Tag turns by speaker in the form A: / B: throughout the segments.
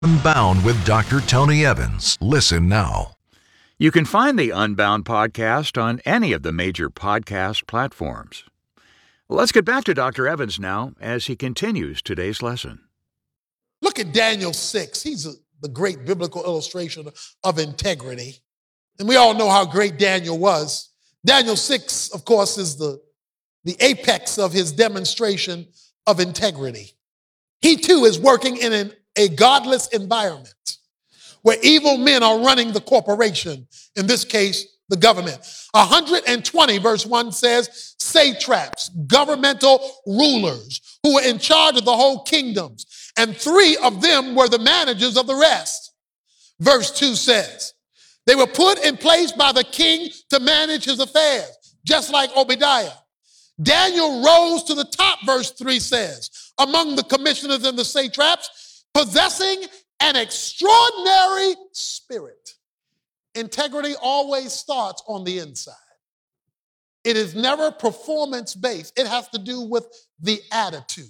A: Unbound with Dr. Tony Evans. Listen now.
B: You can find the Unbound podcast on any of the major podcast platforms. Let's get back to Dr. Evans now as he continues today's lesson.
C: Look at Daniel 6. He's the great biblical illustration of integrity. And we all know how great Daniel was. Daniel 6, of course, is the apex of his demonstration of integrity. He too is working in a godless environment where evil men are running the corporation, in this case, the government. 120, verse 1 says, satraps, governmental rulers who were in charge of the whole kingdoms, and 3 of them were the managers of the rest. Verse 2 says, they were put in place by the king to manage his affairs, just like Obadiah. Daniel rose to the top, verse 3 says, among the commissioners and the satraps, possessing an extraordinary spirit. Integrity always starts on the inside. It is never performance-based. It has to do with the attitude.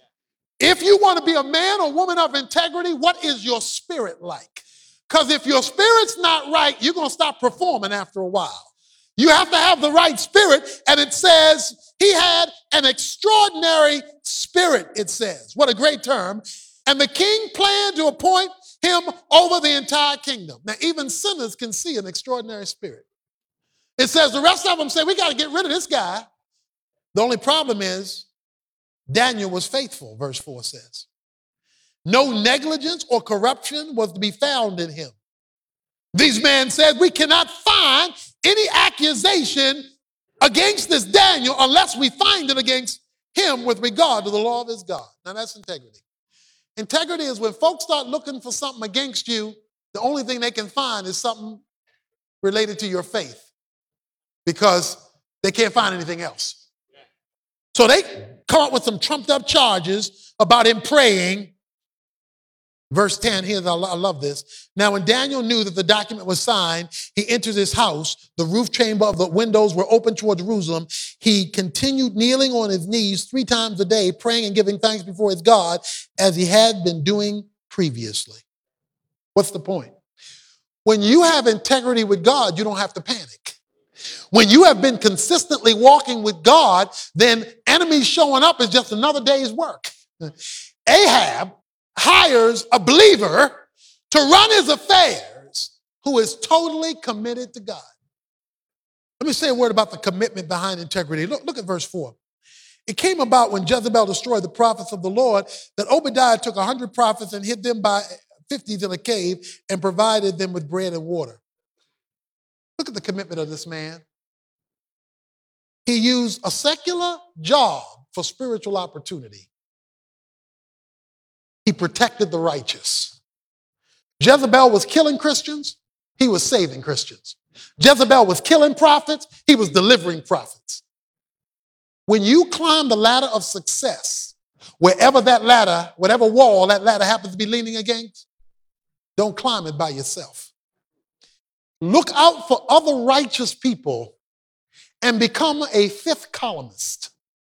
C: If you want to be a man or woman of integrity, what is your spirit like? Because if your spirit's not right, you're going to stop performing after a while. You have to have the right spirit, and it says he had an extraordinary spirit, it says. What a great term. And the king planned to appoint him over the entire kingdom. Now, even sinners can see an extraordinary spirit. It says the rest of them say, we got to get rid of this guy. The only problem is Daniel was faithful, verse 4 says. No negligence or corruption was to be found in him. These men said, we cannot find any accusation against this Daniel unless we find it against him with regard to the law of his God. Now, that's integrity. Integrity is when folks start looking for something against you, the only thing they can find is something related to your faith because they can't find anything else. So they come up with some trumped up charges about him praying. Verse 10, here, I love this. Now, when Daniel knew that the document was signed, he entered his house. The roof chamber of the windows were open toward Jerusalem. He continued kneeling on his knees 3 times a day, praying and giving thanks before his God, as he had been doing previously. What's the point? When you have integrity with God, you don't have to panic. When you have been consistently walking with God, then enemies showing up is just another day's work. Ahab hires a believer to run his affairs who is totally committed to God. Let me say a word about the commitment behind integrity. Look at verse 4. It came about when Jezebel destroyed the prophets of the Lord that Obadiah took 100 prophets and hid them by 50s in a cave and provided them with bread and water. Look at the commitment of this man. He used a secular job for spiritual opportunity. He protected the righteous. Jezebel was killing Christians. He was saving Christians. Jezebel was killing prophets. He was delivering prophets. When you climb the ladder of success, wherever that ladder, whatever wall that ladder happens to be leaning against, don't climb it by yourself. Look out for other righteous people and become a 5th columnist.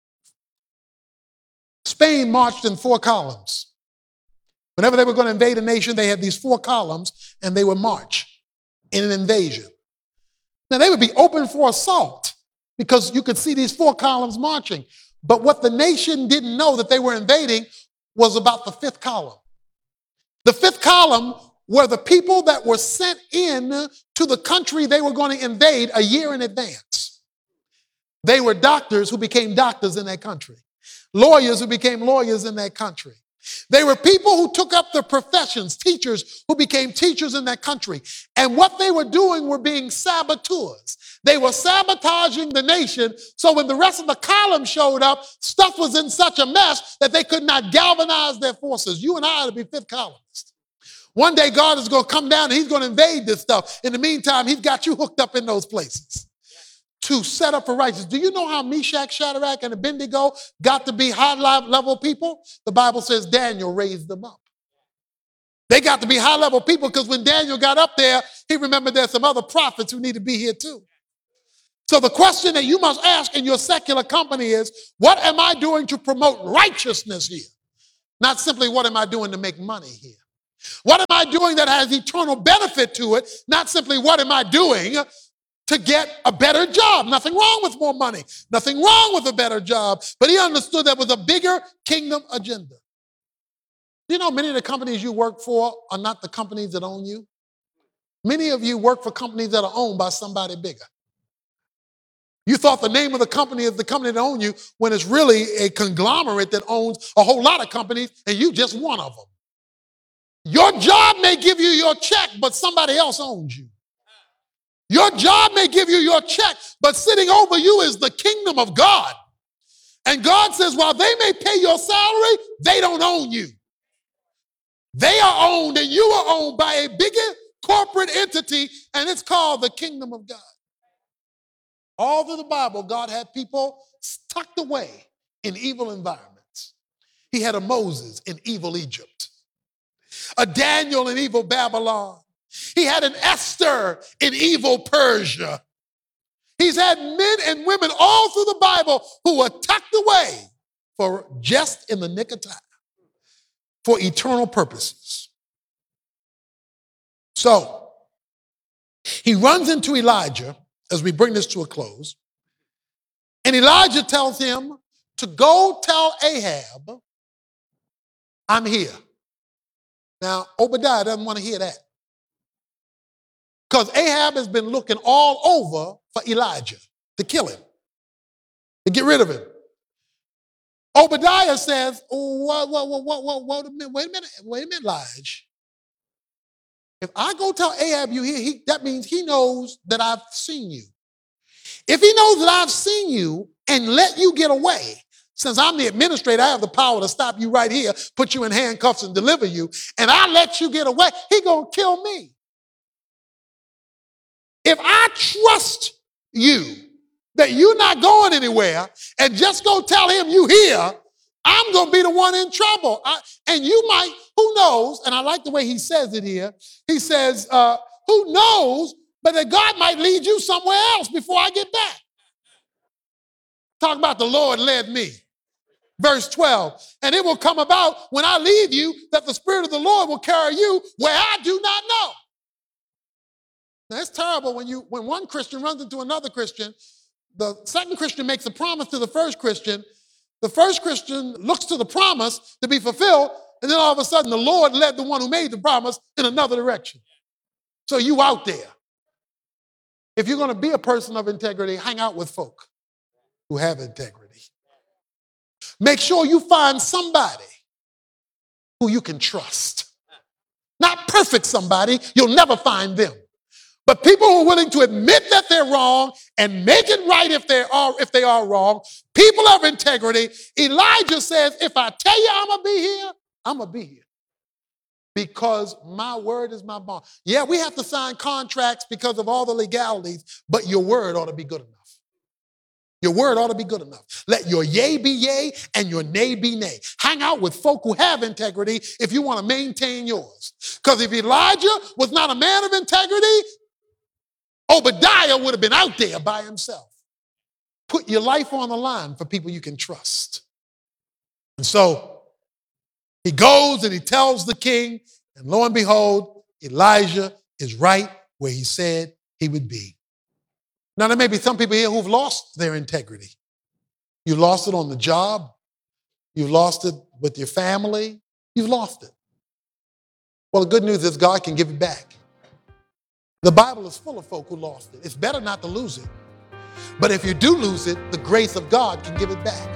C: Spain marched in 4 columns. Whenever they were going to invade a nation, they had these 4 columns, and they would march in an invasion. Now, they would be open for assault because you could see these 4 columns marching. But what the nation didn't know that they were invading was about the 5th column. The 5th column were the people that were sent in to the country they were going to invade a year in advance. They were doctors who became doctors in that country, lawyers who became lawyers in that country. They were people who took up their professions, teachers who became teachers in that country. And what they were doing were being saboteurs. They were sabotaging the nation, so when the rest of the column showed up, stuff was in such a mess that they could not galvanize their forces. You and I ought to be 5th columnists. One day God is going to come down and he's going to invade this stuff. In the meantime, he's got you hooked up in those places to set up for righteousness. Do you know how Meshach, Shadrach, and Abednego got to be high-level people? The Bible says Daniel raised them up. They got to be high-level people because when Daniel got up there, he remembered there's some other prophets who need to be here too. So the question that you must ask in your secular company is, what am I doing to promote righteousness here? Not simply what am I doing to make money here. What am I doing that has eternal benefit to it? Not simply what am I doing to get a better job. Nothing wrong with more money. Nothing wrong with a better job. But he understood there was a bigger kingdom agenda. Do you know many of the companies you work for are not the companies that own you? Many of you work for companies that are owned by somebody bigger. You thought the name of the company is the company that owns you when it's really a conglomerate that owns a whole lot of companies and you just one of them. Your job may give you your check, but somebody else owns you. Your job may give you your check, but sitting over you is the kingdom of God. And God says, while they may pay your salary, they don't own you. They are owned and you are owned by a bigger corporate entity, and it's called the kingdom of God. All through the Bible, God had people tucked away in evil environments. He had a Moses in evil Egypt, a Daniel in evil Babylon. He had an Esther in evil Persia. He's had men and women all through the Bible who were tucked away for just in the nick of time for eternal purposes. So he runs into Elijah as we bring this to a close. And Elijah tells him to go tell Ahab, I'm here. Now, Obadiah doesn't want to hear that. Because Ahab has been looking all over for Elijah to kill him, to get rid of him. Obadiah says, wait a minute, Elijah. If I go tell Ahab you here, that means he knows that I've seen you. If he knows that I've seen you and let you get away, since I'm the administrator, I have the power to stop you right here, put you in handcuffs and deliver you, and I let you get away, he gonna kill me. If I trust you that you're not going anywhere and just go tell him you here, I'm going to be the one in trouble. And you might, who knows, and I like the way he says it here. He says, who knows, but that God might lead you somewhere else before I get back. Talk about the Lord led me. Verse 12, and it will come about when I leave you that the Spirit of the Lord will carry you where I do not know. Now, it's terrible when one Christian runs into another Christian. The second Christian makes a promise to the first Christian. The first Christian looks to the promise to be fulfilled, and then all of a sudden the Lord led the one who made the promise in another direction. So you out there. If you're going to be a person of integrity, hang out with folk who have integrity. Make sure you find somebody who you can trust. Not perfect somebody, you'll never find them. But people who are willing to admit that they're wrong and make it right if they are wrong, people of integrity. Elijah says, if I tell you I'm going to be here, I'm going to be here. Because my word is my bond. Yeah, we have to sign contracts because of all the legalities, but your word ought to be good enough. Your word ought to be good enough. Let your yea be yea and your nay be nay. Hang out with folk who have integrity if you want to maintain yours. Because if Elijah was not a man of integrity, Obadiah would have been out there by himself. Put your life on the line for people you can trust. And so he goes and he tells the king, and lo and behold, Elijah is right where he said he would be. Now, there may be some people here who've lost their integrity. You lost it on the job. You've lost it with your family. You've lost it. Well, the good news is God can give it back. The Bible is full of folk who lost it. It's better not to lose it. But if you do lose it, the grace of God can give it back.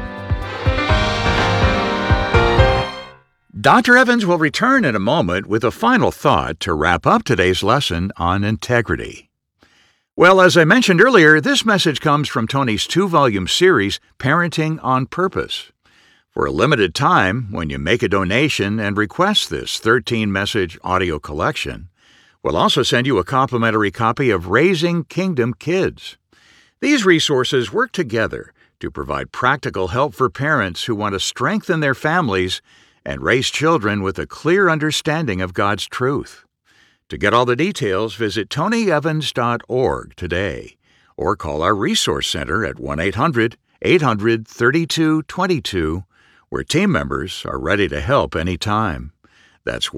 B: Dr. Evans will return in a moment with a final thought to wrap up today's lesson on integrity. Well, as I mentioned earlier, this message comes from Tony's 2-volume series, Parenting on Purpose. For a limited time, when you make a donation and request this 13-message audio collection, we'll also send you a complimentary copy of Raising Kingdom Kids. These resources work together to provide practical help for parents who want to strengthen their families and raise children with a clear understanding of God's truth. To get all the details, visit tonyevans.org today or call our Resource Center at 1-800-800-3222, where team members are ready to help anytime. That's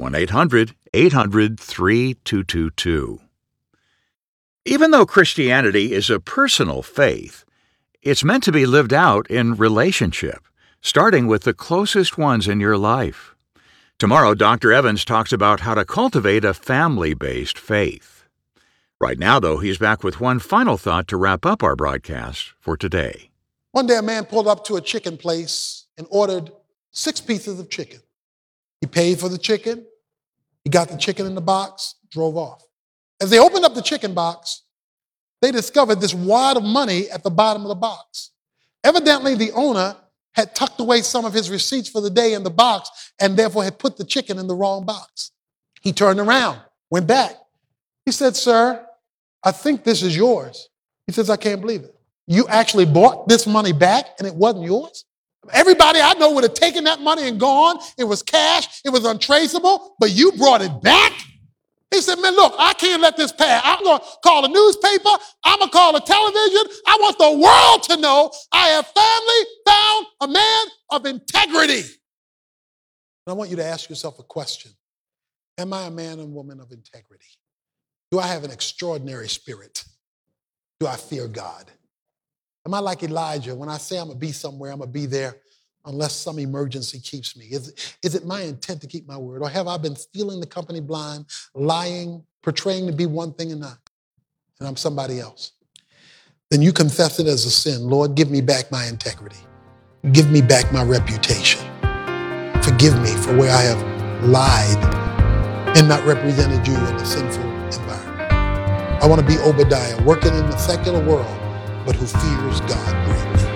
B: 1-800-800-3222. Even though Christianity is a personal faith, it's meant to be lived out in relationship, starting with the closest ones in your life. Tomorrow, Dr. Evans talks about how to cultivate a family-based faith. Right now, though, he's back with one final thought to wrap up our broadcast for today.
C: One day a man pulled up to a chicken place and ordered 6 pieces of chicken. He paid for the chicken, he got the chicken in the box, drove off. As they opened up the chicken box, they discovered this wad of money at the bottom of the box. Evidently, the owner had tucked away some of his receipts for the day in the box and therefore had put the chicken in the wrong box. He turned around, went back. He said, "Sir, I think this is yours." He says, "I can't believe it. You actually bought this money back and it wasn't yours?" Everybody I know would have taken that money and gone. It was cash. It was untraceable, but you brought it back? He said, "Man, look, I can't let this pass. I'm going to call a newspaper. I'm going to call a television. I want the world to know I have finally found a man of integrity." And I want you to ask yourself a question. Am I a man and woman of integrity? Do I have an extraordinary spirit? Do I fear God? Am I like Elijah? When I say I'm going to be somewhere, I'm going to be there unless some emergency keeps me. Is it my intent to keep my word? Or have I been stealing the company blind, lying, portraying to be one thing and not, and I'm somebody else? Then you confess it as a sin. Lord, give me back my integrity. Give me back my reputation. Forgive me for where I have lied and not represented you in a sinful environment. I want to be Obadiah, working in the secular world, but who fears God greatly.